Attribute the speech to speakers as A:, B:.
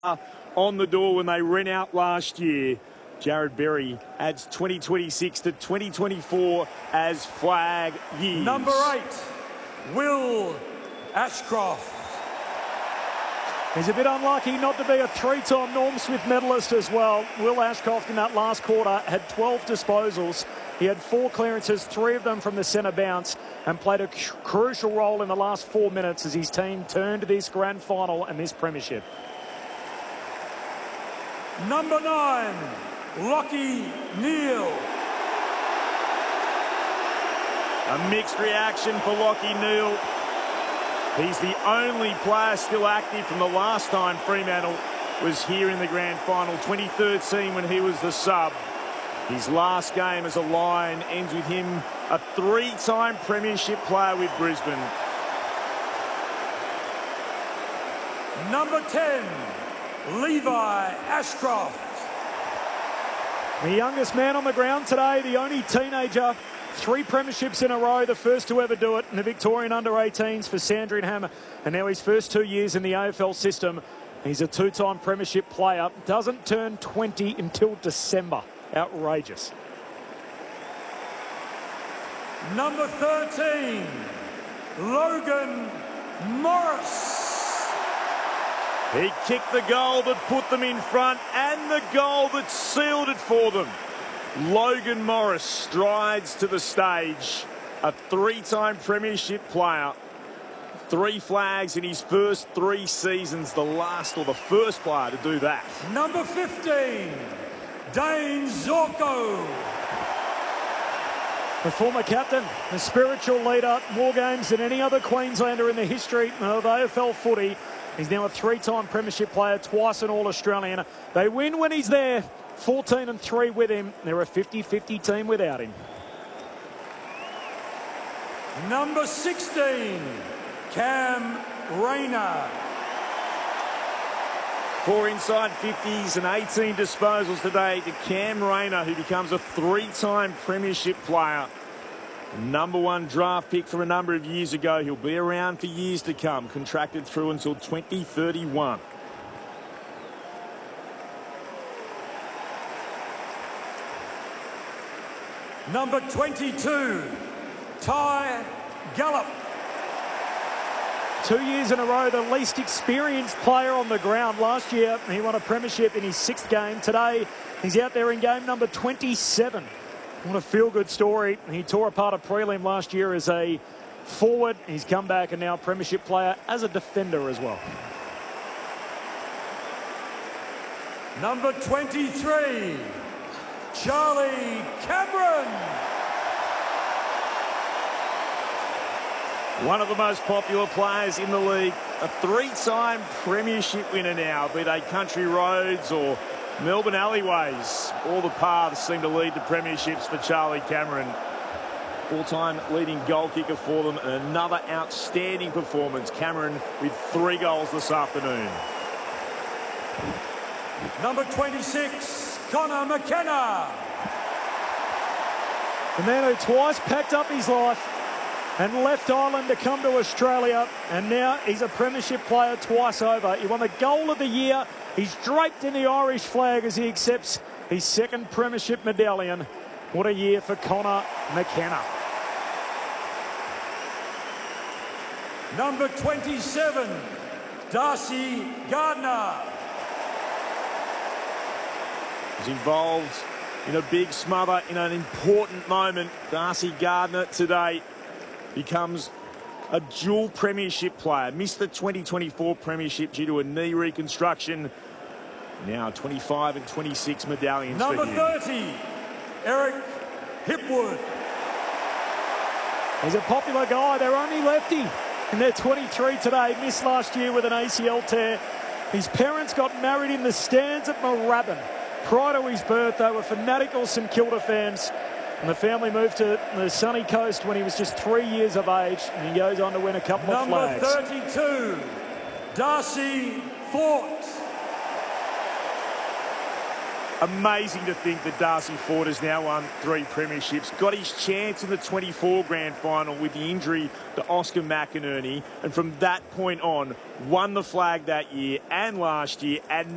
A: on the door when they ran out last year. Jared Berry adds 2026 to 2024 as flag years.
B: Number 8, Will Ashcroft.
C: He's a bit unlucky not to be a three-time Norm Smith medalist as well. Will Ashcroft in that last quarter had 12 disposals. He had 4 clearances, 3 of them from the centre bounce, and played a crucial role in the last 4 minutes as his team turned to this grand final and this premiership.
B: Number 9, Lachie Neale.
A: A mixed reaction for Lachie Neale. He's the only player still active from the last time Fremantle was here in the grand final, 2013, when he was the sub. His last game as a Lion ends with him a 3-time premiership player with Brisbane.
B: Number 10, Levi Ashcroft.
C: The youngest man on the ground today, the only teenager. 3 premierships in a row, the first to ever do it in the Victorian under-18s for Sandringham, and now his first 2 years in the AFL system. He's a 2-time premiership player, doesn't turn 20 until December. Outrageous.
B: Number 13, Logan Morris.
A: He kicked the goal that put them in front and the goal that sealed it for them. Logan Morris strides to the stage, a 3-time premiership player. 3 flags in his first 3 seasons, the last or the first player to do that.
B: Number 15, Dane Zorko.
C: The former captain, the spiritual leader, more games than any other Queenslander in the history of AFL footy. He's now a 3-time premiership player, twice an All-Australian. They win when he's there. 14-3 with him. They're a 50-50 team without him.
B: Number 16, Cam Rayner.
A: 4 inside 50s and 18 disposals today to Cam Rayner, who becomes a 3-time premiership player. Number 1 draft pick from a number of years ago. He'll be around for years to come, contracted through until 2031.
B: Number 22, Ty Gallup.
C: 2 years in a row, the least experienced player on the ground. Last year, he won a premiership in his 6th game. Today, he's out there in game number 27. What a feel-good story. He tore apart a prelim last year as a forward. He's come back and now a premiership player as a defender as well.
B: Number 23, Charlie Cameron.
A: One of the most popular players in the league, a 3-time premiership winner now, be they country roads or Melbourne alleyways. All the paths seem to lead to premierships for Charlie Cameron. 4-time leading goal kicker for them, and another outstanding performance. Cameron with 3 goals this afternoon.
B: Number 26, Connor McKenna.
C: The man who twice packed up his life and left Ireland to come to Australia, and now he's a premiership player twice over. He won the goal of the year. He's draped in the Irish flag as he accepts his 2nd premiership medallion. What a year for Connor McKenna.
B: Number 27, Darcy Gardner.
A: He's involved in a big smother in an important moment. Darcy Gardner today becomes a dual premiership player. Missed the 2024 premiership due to a knee reconstruction. Now 25 and 26 medallions
B: Number
A: for him.
B: 30, Eric Hipwood.
C: He's a popular guy. They're only lefty, and they're 23 today. Missed last year with an ACL tear. His parents got married in the stands at Moorabbin. Prior to his birth, they were fanatical St Kilda fans. And the family moved to the sunny coast when he was just 3 years of age, and he goes on to win a couple of flags.
B: Number 32, Darcy Fort.
A: Amazing to think that Darcy Fort has now won 3 premierships. Got his chance in the 24 grand final with the injury to Oscar McInerney. And from that point on, won the flag that year and last year. And